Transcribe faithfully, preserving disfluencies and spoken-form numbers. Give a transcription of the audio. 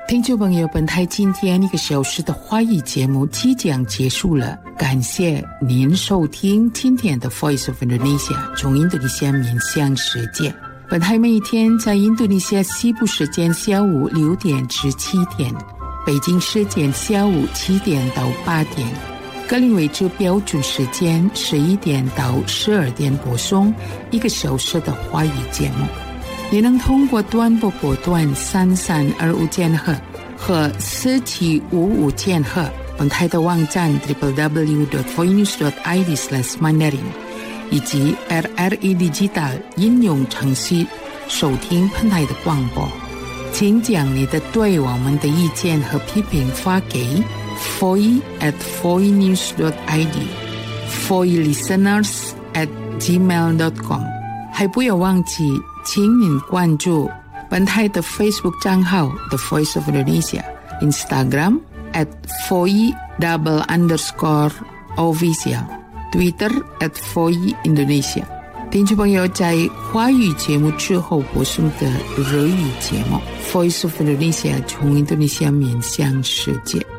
听众朋友，本台今天一个小时的华语节目即将结束了，感谢您收听今天的 Voice of Indonesia 从印度尼西亚面向世界。本台每一天在印度尼西亚西部时间下午六点至七点，北京时间下午七点到八点，格林威治标准时间十一点到十二点播送一个小时的华语节目。你能通过短波波段三三二五千赫和四七五五千赫，本台的网站 double-u double-u double-u dot voinews dot i d slash mandarin 以及 R R E Digital 应用程序收听本台的广播。请将你的对我们的意见和批评发给 voice at voinews dot i d voice listeners at gmail dot com。 还不要忘记请您关注本台的 Facebook 账号 The Voice of Indonesia， Instagram at voice double underscore official， Twitter at voice Indonesia。 听众朋友，在华语节目之后播送的日语节目 Voice of Indonesia 从印度尼西亚面向世界。